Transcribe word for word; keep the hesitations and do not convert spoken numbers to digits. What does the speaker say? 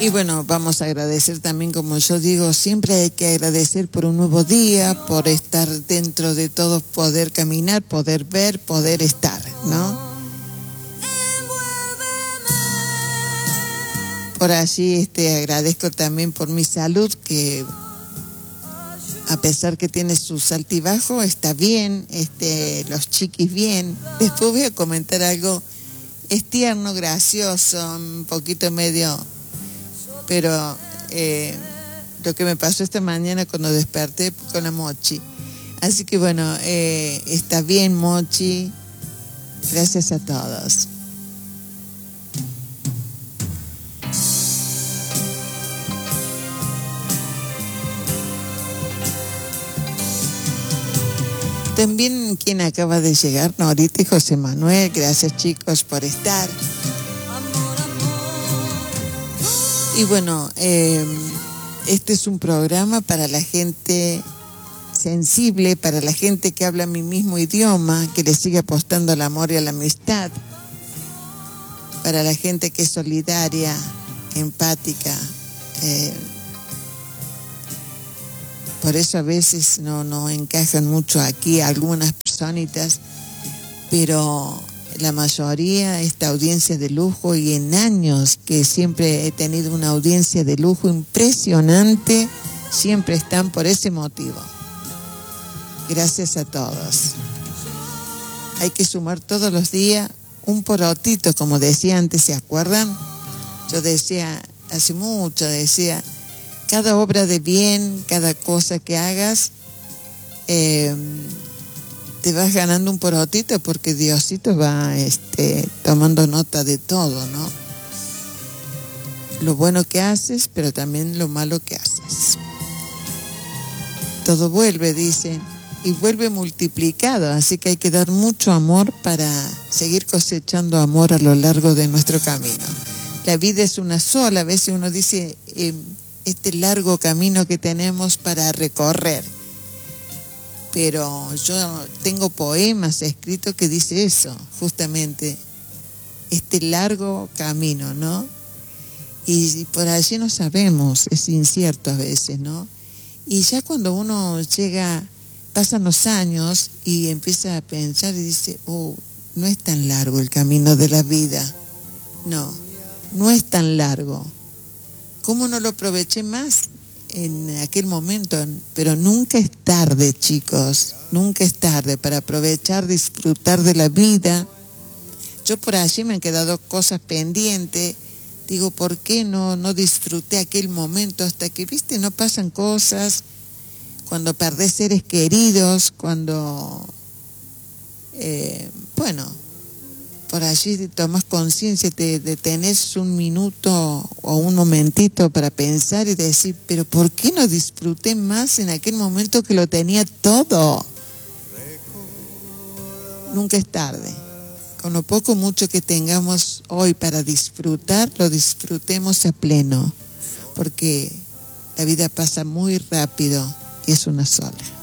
Y bueno, vamos a agradecer también, como yo digo, siempre hay que agradecer por un nuevo día, por estar dentro de todos, poder caminar, poder ver, poder estar, ¿no? Por allí este, agradezco también por mi salud, que a pesar que tiene sus altibajos, está bien, este, los chiquis bien. Después voy a comentar algo, es tierno, gracioso, un poquito medio... pero eh, lo que me pasó esta mañana cuando desperté con la Mochi. Así que bueno, eh, está bien, Mochi. Gracias a todos. También quien acaba de llegar, Norita y José Manuel. Gracias, chicos, por estar. Y bueno, eh, este es un programa para la gente sensible, para la gente que habla mi mismo idioma, que le sigue apostando al amor y a la amistad, para la gente que es solidaria, empática. Eh, por eso a veces no, no encajan mucho aquí algunas personitas, pero... la mayoría, esta audiencia de lujo, y en años que siempre he tenido una audiencia de lujo impresionante, siempre están por ese motivo. Gracias a todos. Hay que sumar todos los días un porotito, como decía antes, ¿se acuerdan? Yo decía, hace mucho, decía, cada obra de bien, cada cosa que hagas, eh, te vas ganando un porotito, porque Diosito va este, tomando nota de todo, ¿no? Lo bueno que haces, pero también lo malo que haces. Todo vuelve, dice, y vuelve multiplicado, así que hay que dar mucho amor para seguir cosechando amor a lo largo de nuestro camino. La vida es una sola, a veces uno dice, eh, este largo camino que tenemos para recorrer. Pero yo tengo poemas escritos que dice eso, justamente, este largo camino, ¿no? Y por allí no sabemos, es incierto a veces, ¿no? Y ya cuando uno llega, pasan los años y empieza a pensar y dice, oh, no es tan largo el camino de la vida. No, no es tan largo. ¿Cómo no lo aproveché más en aquel momento? Pero nunca es tarde, chicos, nunca es tarde para aprovechar, disfrutar de la vida. Yo por allí me han quedado cosas pendientes, digo, ¿por qué no, no disfruté aquel momento? Hasta que, viste, no pasan cosas, cuando perdés seres queridos, cuando, eh, bueno, por allí tomás conciencia, te detenés un minuto o un momentito para pensar y decir, pero ¿por qué no disfruté más en aquel momento que lo tenía todo? Nunca es tarde. Con lo poco mucho que tengamos hoy para disfrutar, lo disfrutemos a pleno, porque la vida pasa muy rápido y es una sola.